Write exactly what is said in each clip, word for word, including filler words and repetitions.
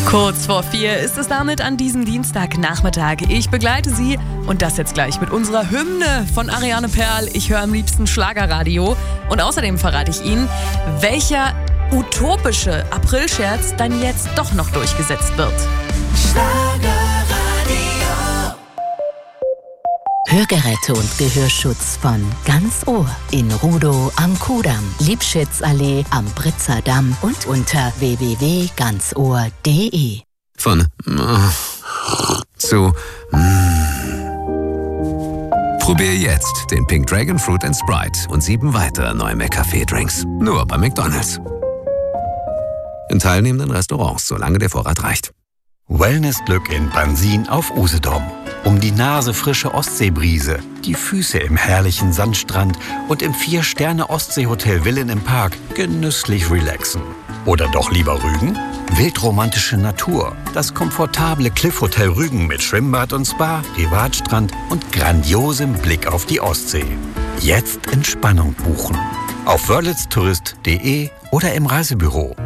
Kurz vor vier ist es damit an diesem Dienstagnachmittag. Ich begleite Sie und das jetzt gleich mit unserer Hymne von Ariane Perl. Ich höre am liebsten Schlagerradio. Und außerdem verrate ich Ihnen, welcher utopische Aprilscherz dann jetzt doch noch durchgesetzt wird. Schlagerradio. Hörgeräte und Gehörschutz von Ganz Ohr in Rudow am Kudamm, Liebschitzallee am Britzer Damm und unter w w w punkt ganz ohr punkt d e. Von äh, zu mm. Probier jetzt den Pink Dragon Fruit and Sprite und sieben weitere neue McCafé-Drinks. Nur bei McDonald's. In teilnehmenden Restaurants, solange der Vorrat reicht. Wellnessglück in Bansin auf Usedom. Um die Nase frische Ostseebrise, die Füße im herrlichen Sandstrand und im Vier-Sterne-Ostsee-Hotel Villen im Park genüsslich relaxen. Oder doch lieber Rügen? Wildromantische Natur, das komfortable Cliff-Hotel Rügen mit Schwimmbad und Spa, Privatstrand und grandiosem Blick auf die Ostsee. Jetzt Entspannung buchen. Auf wörlitztourist punkt de oder im Reisebüro.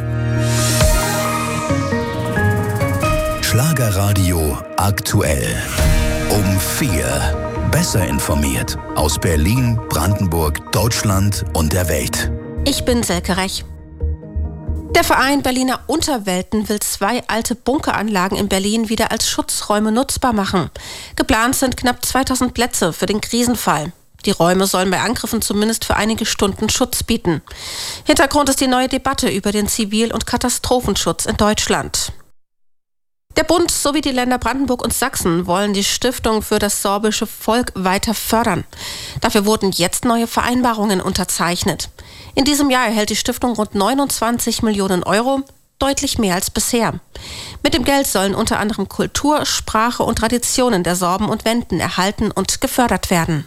Schlagerradio aktuell. Um vier. Besser informiert. Aus Berlin, Brandenburg, Deutschland und der Welt. Ich bin Silke Rech. Der Verein Berliner Unterwelten will zwei alte Bunkeranlagen in Berlin wieder als Schutzräume nutzbar machen. Geplant sind knapp zweitausend Plätze für den Krisenfall. Die Räume sollen bei Angriffen zumindest für einige Stunden Schutz bieten. Hintergrund ist die neue Debatte über den Zivil- und Katastrophenschutz in Deutschland. Der Bund sowie die Länder Brandenburg und Sachsen wollen die Stiftung für das sorbische Volk weiter fördern. Dafür wurden jetzt neue Vereinbarungen unterzeichnet. In diesem Jahr erhält die Stiftung rund neunundzwanzig Millionen Euro, deutlich mehr als bisher. Mit dem Geld sollen unter anderem Kultur, Sprache und Traditionen der Sorben und Wenden erhalten und gefördert werden.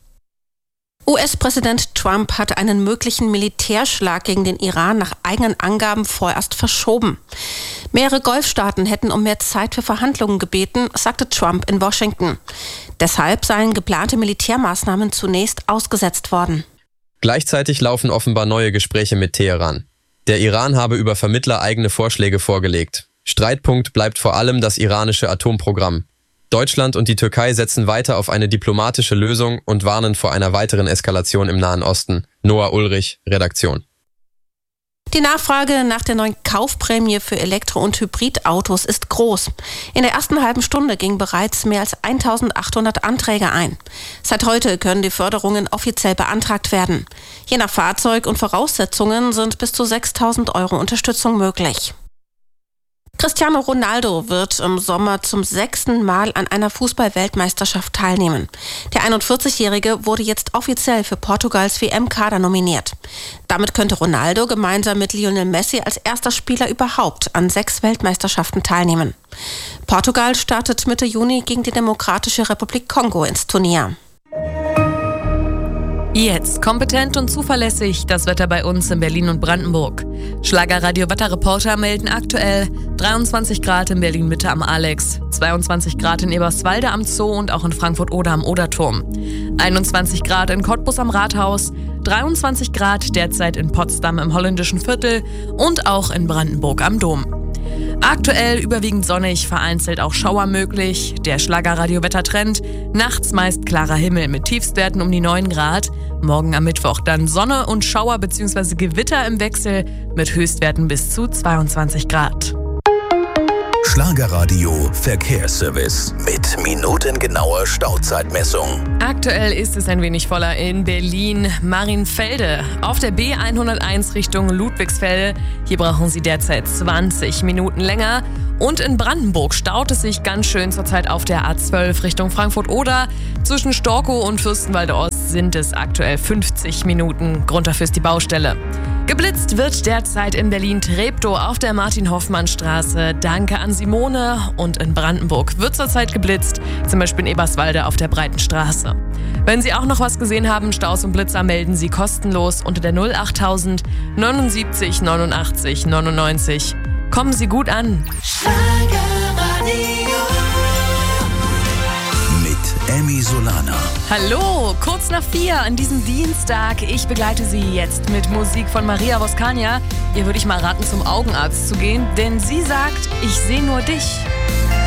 U S-Präsident Trump hat einen möglichen Militärschlag gegen den Iran nach eigenen Angaben vorerst verschoben. Mehrere Golfstaaten hätten um mehr Zeit für Verhandlungen gebeten, sagte Trump in Washington. Deshalb seien geplante Militärmaßnahmen zunächst ausgesetzt worden. Gleichzeitig laufen offenbar neue Gespräche mit Teheran. Der Iran habe über Vermittler eigene Vorschläge vorgelegt. Streitpunkt bleibt vor allem das iranische Atomprogramm. Deutschland und die Türkei setzen weiter auf eine diplomatische Lösung und warnen vor einer weiteren Eskalation im Nahen Osten. Noah Ulrich, Redaktion. Die Nachfrage nach der neuen Kaufprämie für Elektro- und Hybridautos ist groß. In der ersten halben Stunde gingen bereits mehr als eintausendachthundert Anträge ein. Seit heute können die Förderungen offiziell beantragt werden. Je nach Fahrzeug und Voraussetzungen sind bis zu sechstausend Euro Unterstützung möglich. Cristiano Ronaldo wird im Sommer zum sechsten Mal an einer Fußball-Weltmeisterschaft teilnehmen. Der einundvierzigjährige wurde jetzt offiziell für Portugals W M-Kader nominiert. Damit könnte Ronaldo gemeinsam mit Lionel Messi als erster Spieler überhaupt an sechs Weltmeisterschaften teilnehmen. Portugal startet Mitte Juni gegen die Demokratische Republik Kongo ins Turnier. Jetzt kompetent und zuverlässig das Wetter bei uns in Berlin und Brandenburg. Schlagerradio-Wetterreporter melden aktuell dreiundzwanzig Grad in Berlin-Mitte am Alex, zweiundzwanzig Grad in Eberswalde am Zoo und auch in Frankfurt-Oder am Oderturm, einundzwanzig Grad in Cottbus am Rathaus, dreiundzwanzig Grad derzeit in Potsdam im Holländischen Viertel und auch in Brandenburg am Dom. Aktuell überwiegend sonnig, vereinzelt auch Schauer möglich. Der Schlagerradio-Wettertrend, nachts meist klarer Himmel mit Tiefstwerten um die neun Grad. Morgen am Mittwoch dann Sonne und Schauer bzw. Gewitter im Wechsel mit Höchstwerten bis zu zweiundzwanzig Grad. Schlagerradio Verkehrsservice mit minutengenauer Stauzeitmessung. Aktuell ist es ein wenig voller in Berlin-Marienfelde. Auf der B hunderteins Richtung Ludwigsfelde. Hier brauchen Sie derzeit zwanzig Minuten länger. Und in Brandenburg staut es sich ganz schön zurzeit auf der A zwölf Richtung Frankfurt-Oder. Zwischen Storkow und Fürstenwalde Ost sind es aktuell fünfzig Minuten. Grund dafür ist die Baustelle. Geblitzt wird derzeit in Berlin-Treptow auf der Martin-Hoffmann-Straße. Danke an Simone. Und in Brandenburg wird zurzeit geblitzt, zum Beispiel in Eberswalde auf der Breitenstraße. Wenn Sie auch noch was gesehen haben, Staus und Blitzer, melden Sie kostenlos unter der null achttausend neunundsiebzig neunundachtzig neunundneunzig. Kommen Sie gut an. Schlagerradio. Mit Amy Solana. Hallo, kurz nach vier an diesem Dienstag. Ich begleite Sie jetzt mit Musik von Maria Voskania. Ihr würde ich mal raten, zum Augenarzt zu gehen, denn sie sagt, ich sehe nur dich.